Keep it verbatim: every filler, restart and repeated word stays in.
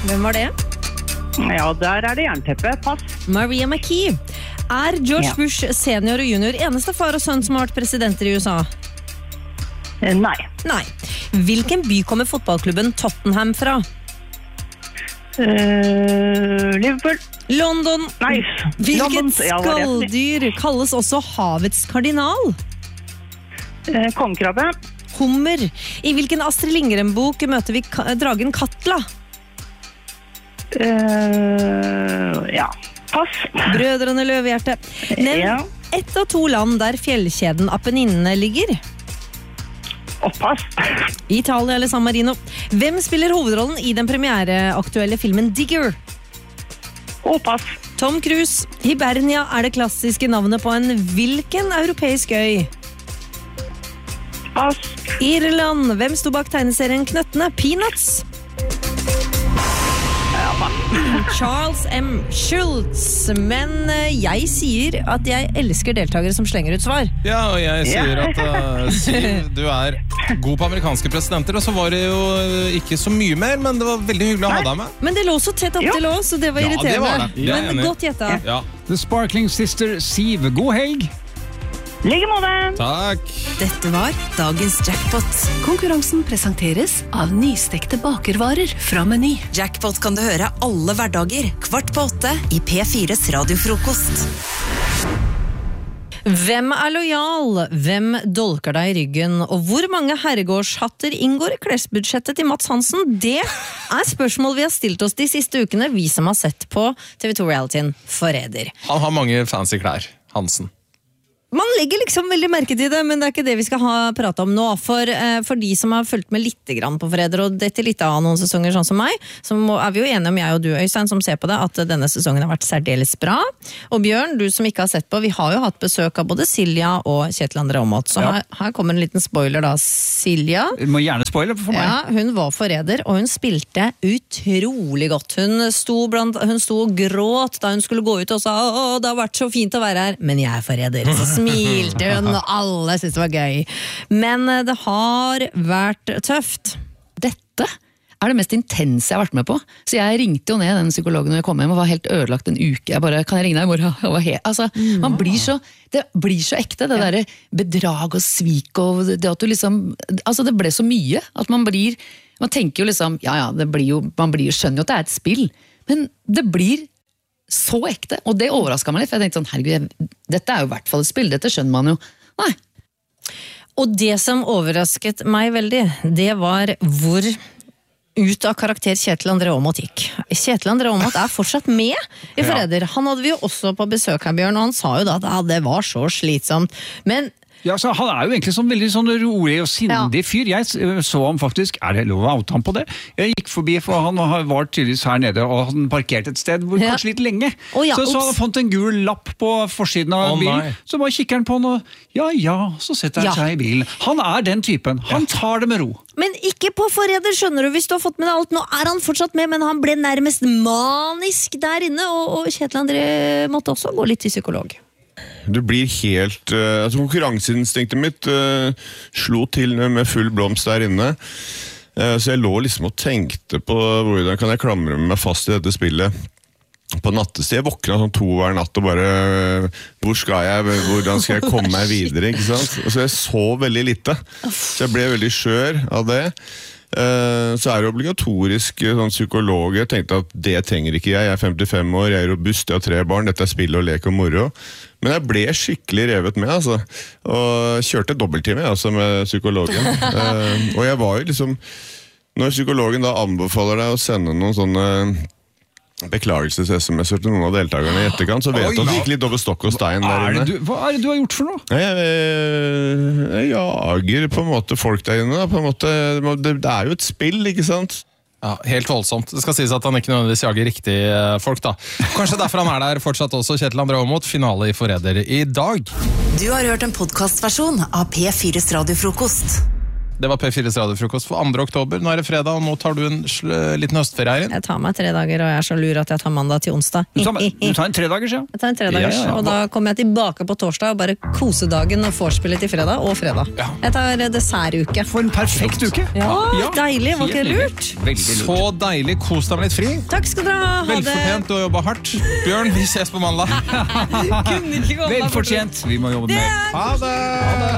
Hvem var det? Ja, der er det jernteppe. Pass. Maria McKee. Er George Ja. Bush senior og junior eneste far og sønn som har vært presidenter i U S A? Eh, Nei. Nei. Hvilken by kommer fotballklubben Tottenham fra? Eh, Liverpool. London. Nei. Hvilket London, ja, hva var det? skalldyr kalles også havets kardinal? Eh, Kongekrabbe. Hummer. I hvilken Astrid Lindgren-bok møter vi ka- dragen Katla? Eh, ja. Pass. Brødrene Løvehjerte. Nevn Ja. ett av to land der fjellkjeden Apenninene ligger. Og pass. Italia eller San Marino. Hvem spiller hovedrollen i den premiereaktuelle filmen Digger? Og pass. Tom Cruise. Hibernia er det klassiske navnet på en hvilken europeisk øy? Pass. Irland. Hvem sto bak tegneserien Knøttene? Peanuts. Charles M. Schultz. Men eh, jeg sier at jeg elsker deltakere som slenger ut svar. Ja, og jeg sier at uh, Siv, du er god på amerikanske presidenter, og så var det jo ikke så mye mer, men det var veldig hyggelig å ha deg med. Men det lå så tett opp Ja. til oss, så det var Ja, det irriterende. var det. Det er jeg Men enig i. godt gjetta. Ja, The Sparkling Sister Siv, god helg! Like måte. takk. Dette var dagens jackpot. Konkurransen presenteres av nystekte bakervarer fra Meny. Jackpot kan du høre alle hverdager, kvart på åtte i P fires radiofrokost. Hvem er lojal? Hvem dolker deg i ryggen? Og hvor mange herregårdshatter inngår i klesbudsjettet til Mats Hansen? Det er spørsmål vi har stilt oss de siste ukene, vi som har sett på T V to-realityen Forræder. Han har mange fancy klær, Hansen. Man legger liksom veldig merke til det, men det er ikke det vi skal ha prate om nå. For, eh, for de som har fulgt med litt grann på Forræder, og dette litt av noen sesonger sånn som meg, så må, er vi jo enige om, jeg og du Øystein som ser på det, at denne sesongen har vært særdeles bra. Og Bjørn, du som ikke har sett på, vi har jo hatt besøk av både Silja og Kjetil André Aamodt. Så Ja. her, her kommer en liten spoiler da. Silja, Du må gjerne spoile for meg. ja, hun var forræder, og hun spilte utrolig godt. Hun sto, blant, hun sto og gråt da hun skulle gå ut og sa «Åh, det har vært så fint å være her, men jeg er forræder». Så smilte hun, og alle syntes det var gøy. Men eh, det har vært tøft. Dette er det mest intense jeg har vært med på. Så jeg ringte jo ned den psykologen når jeg kom hjem og var helt ødelagt en uke. Jeg bare, kan jeg ringe deg i morgen? Jeg var helt, altså, man blir så, det blir så ekte, det der bedrag og svik og det at du liksom, altså det ble så mye at man blir, man tenker jo liksom, ja ja, det blir jo, man blir jo, skjønner jo at det er et spill, men det blir så ekte, og det overrasket meg litt, for jeg tenkte sånn, herregud, jeg, dette er jo i hvert fall et spill, dette skjønner man jo. Nei. Og det som overrasket meg veldig, det var hvor ut av karakter Kjetil André Aamodt gikk. Kjetil André Aamodt er fortsatt med i Forræder. Han hadde vi jo også på besøk her, Bjørn, og han sa jo da at ja, det var så slitsomt. Men Ja, så Han er jo egentlig sånn veldig sånn rolig og sindig fyr. Jeg så ham faktisk, er det lov å oute ham på det? Jeg gikk forbi, for han var tydeligvis her nede og han parkerte et sted hvor Ja. kanskje litt lenge. Å ja, så, så ups. han fant en gul lapp på forsiden av Å, bilen, nei. så bare kikker han på den og ja, ja, så setter han Ja. seg i bilen. Han er den typen. Han tar det med ro. Men ikke på Forræder, skjønner du, hvis du har fått med deg alt. Nå er han fortsatt med, men han ble nærmest manisk der inne, og, og Kjetil André måtte også gå litt til psykolog. Du blir helt uh, altså konkurranseinstinktet mitt uh, slo til med full blomst der inne. Uh, så jeg lå liksom og tenkte på hvordan kan jeg klamre meg fast i dette spillet på nattestid. Jeg våkna sånn to hver natt og bare hvor skal jeg, hvordan skal jeg komme meg videre, ikke sant? Og så jeg sov veldig lite, så jeg ble veldig skjør av det. Uh, så er det obligatorisk sånn psykolog. Jeg tenkte at det trenger ikke jeg. Jeg er femtifem år, jeg er robust, jeg har tre barn, dette er spill og lek og moro. Men jeg ble skikkelig revet med, altså. Og kjørte dobbelttime altså, med psykologen. uh, og jeg var jo liksom, når psykologen da anbefaler deg å sende noen sånne beklagelses-sms'er til noen av deltakerne i etterkant, så vet du at det gikk litt over stokk og stein der Er inne. det du, hva er det du har gjort for noe? Nei, Jeg, jeg jager på en måte folk der inne. Da. På en måte, det, det er jo et spill, ikke sant? Ja, helt voldsomt. Det skal sies at han ikke nødvendigvis jager riktig eh, folk da. Kanskje derfor han er der fortsatt også, Kjetil André Aamodt, finale i Forræder i dag. Du har hørt en podcastversjon av P fires radiofrokost. Det var P fires radiofrokost for andre oktober. Nå er det fredag, og nå tar du en sl liten høstferie her inn. Jeg tar meg tre dager, og jeg er så lur at jeg tar mandag til onsdag. Du tar, du tar en tredagers, ja. Jeg tar en tredagers, Ja, ja, ja. og da kommer jeg tilbake på torsdag og bare kosedagen og vorspielet til fredag og fredag. Ja. Jeg tar dessertuke. For en perfekt uke. Ja, deilig, var ikke helt lurt? Veldig lurt. Så deilig, kos deg med litt fri. Takk skal dere ha. Ha det. Velfortjent, du har jobbet hardt. Bjørn, vi ses på mandag. Kunne ikke gå meg fortere. Velfortjent. Vi må jobbe mer. Ha det!